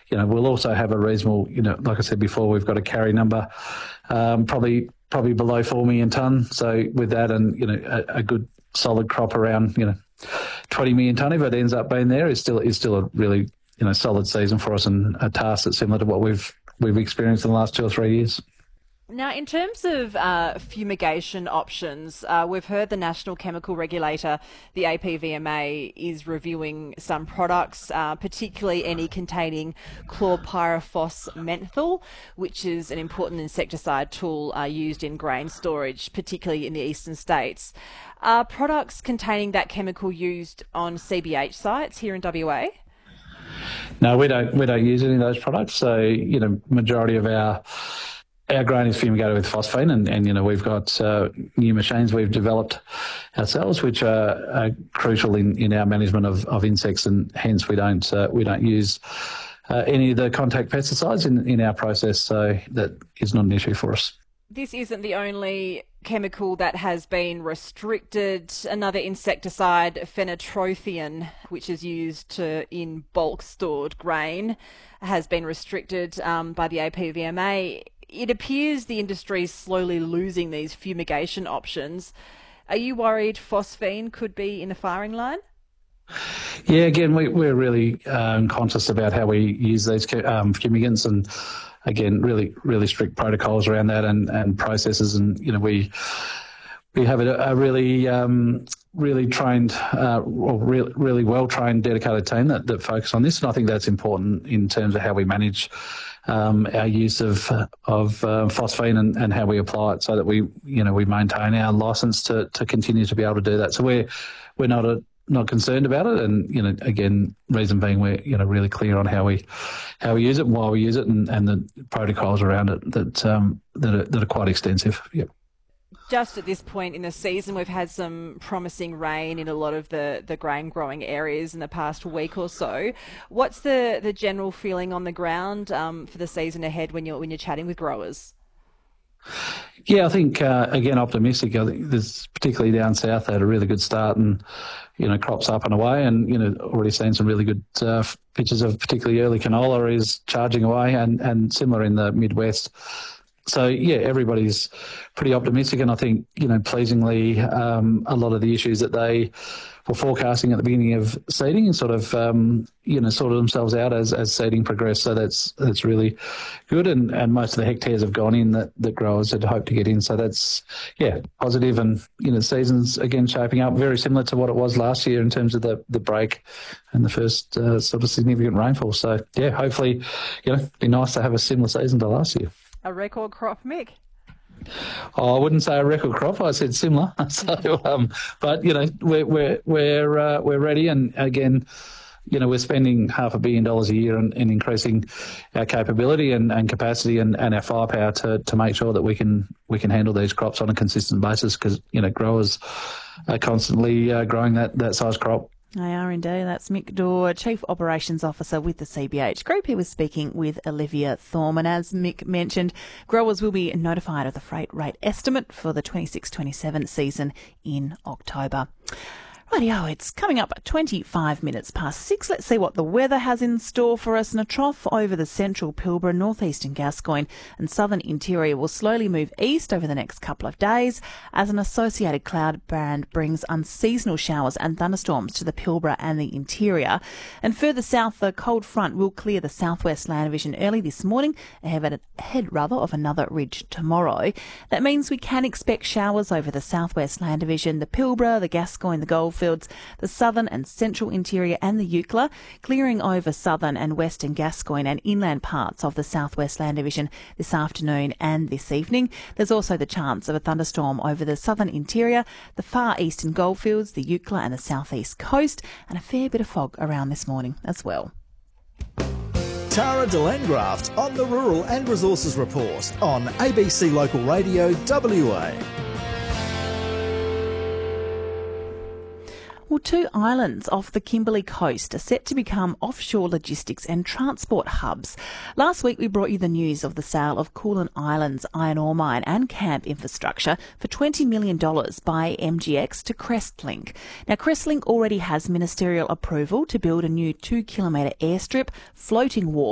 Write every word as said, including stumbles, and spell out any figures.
you know, we'll also have a reasonable, you know, like I said before, we've got a carry number, um, probably probably below four million tonne. So with that, and you know, a, a good solid crop around, you know, twenty million tonne, if it ends up being there, is still is still a really, you know, solid season for us, and a task that's similar to what we've we've experienced in the last two or three years. Now, in terms of uh, fumigation options, uh, we've heard the National Chemical Regulator, the A P V M A, is reviewing some products, uh, particularly any containing chlorpyrifos menthol, which is an important insecticide tool uh, used in grain storage, particularly in the eastern states. Are products containing that chemical used on C B H sites here in W A? No, we don't. We don't use any of those products. So, you know, majority of our Our grain is fumigated with phosphine, and, and you know, we've got uh, new machines we've developed ourselves, which are, are crucial in, in our management of, of insects, and hence we don't uh, we don't use uh, any of the contact pesticides in, in our process. So that is not an issue for us. This isn't the only chemical that has been restricted. Another insecticide, phenotrophion, which is used to, in bulk stored grain, has been restricted um, by the A P V M A. It appears the industry is slowly losing these fumigation options. Are you worried phosphine could be in the firing line? Yeah, again, we, we're really um, conscious about how we use these um, fumigants, and again, really, really strict protocols around that, and, and processes. And you know, we we have a, a really, um, really trained, uh, or really, really well trained, dedicated team that that focus on this, and I think that's important in terms of how we manage Um, our use of of uh, phosphine, and, and how we apply it, so that we, you know, we maintain our licence to, to continue to be able to do that. So we're we're not a, not concerned about it, and you know, again, reason being, we're, you know, really clear on how we how we use it and why we use it, and, and the protocols around it that um, that are, that are quite extensive. Yep. Just at this point in the season, we've had some promising rain in a lot of the, the grain growing areas in the past week or so. What's the, the general feeling on the ground um, for the season ahead when you're when you're chatting with growers? Yeah, I think uh, again, optimistic. I think there's particularly down south, they had a really good start, and you know, crops up and away, and you know, already seen some really good uh, pictures of particularly early canola is charging away, and and similar in the Midwest. So, yeah, everybody's pretty optimistic, and I think, you know, pleasingly, um, a lot of the issues that they were forecasting at the beginning of seeding sort of, um, you know, sorted themselves out as, as seeding progressed. So that's that's really good, and, and most of the hectares have gone in that, that growers had hoped to get in. So that's, yeah, positive, and, you know, season's, again, shaping up very similar to what it was last year in terms of the, the break and the first uh, sort of significant rainfall. So, yeah, hopefully, you know, it'd be nice to have a similar season to last year. A record crop, Mick? Oh, I wouldn't say a record crop. I said similar. So, um, but you know, we're we're we're uh, we're ready, and again, you know, we're spending half a billion dollars a year in, in increasing our capability and, and capacity and, and our firepower to to make sure that we can we can handle these crops on a consistent basis, because you know, growers are constantly uh, growing that that size crop. They are indeed. That's Mick Dorr, Chief Operations Officer with the C B H Group. He was speaking with Olivia Thorman. As Mick mentioned, growers will be notified of the freight rate estimate for the twenty-six twenty-seven season in October. Rightio, it's coming up twenty-five minutes past six. Let's see what the weather has in store for us. And a trough over the central Pilbara, northeastern Gascoyne and southern interior will slowly move east over the next couple of days as an associated cloud band brings unseasonal showers and thunderstorms to the Pilbara and the interior. And further south, the cold front will clear the southwest land division early this morning, ahead, ahead rather of another ridge tomorrow. That means we can expect showers over the southwest land division, the Pilbara, the Gascoyne, the Goldfields, the southern and central interior and the Eucla, clearing over southern and western Gascoyne and inland parts of the southwest land division this afternoon and this evening. There's also the chance of a thunderstorm over the southern interior, the far eastern Goldfields, the Eucla and the southeast coast, and a fair bit of fog around this morning as well. Tara de Landgraft on the Rural and Resources Report on A B C Local Radio W A. Well, two islands off the Kimberley coast are set to become offshore logistics and transport hubs. Last week we brought you the news of the sale of Koolan Island's iron ore mine and camp infrastructure for twenty million dollars by M G X to Crestlink. Now, Crestlink already has ministerial approval to build a new two kilometre airstrip, floating wharf